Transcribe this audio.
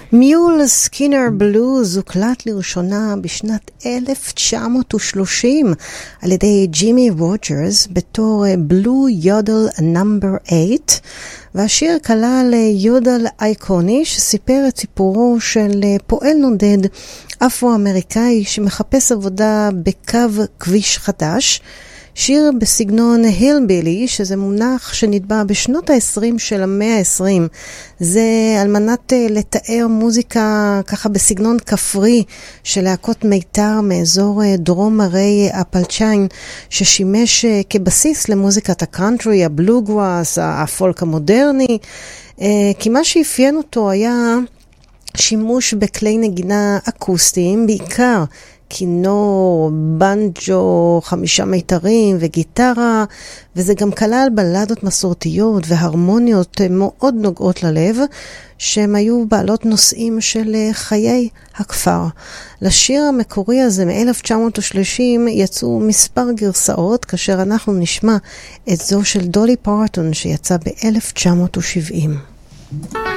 מיול סקינר בלוז הוקלט לראשונה בשנת 1930 על ידי ג'ימי רוג'רס בתור בלו יודל נאמבר 8, והשיר כלל יודל אייקוני שסיפר את סיפורו של פועל נודד אפרו-אמריקאי שמחפש עבודה בקו כביש חדש, שיר בסגנון הילבילי, שזה מונח שנטבע בשנות ה-20 של המאה ה-20. זה על מנת לתאר מוזיקה ככה בסגנון כפרי של להקות מיתר מאזור דרום הרי אפלצ'יין, ששימש כבסיס למוזיקת הקאנטרי, הבלוגראס, הפולק המודרני, כי מה שאפיין אותו היה שימוש בכלי נגינה אקוסטיים, בעיקר כינור, בנג'ו, 5 מיתרים וגיטרה, וזה גם כלל בלדות מסורתיות והרמוניות מאוד נוגעות ללב, שהן היו בעלות נושאים של חיי הכפר. לשיר המקורי הזה מ-1930 יצאו מספר גרסאות, כאשר אנחנו נשמע את זו של דולי פרטון שיצא ב-1970.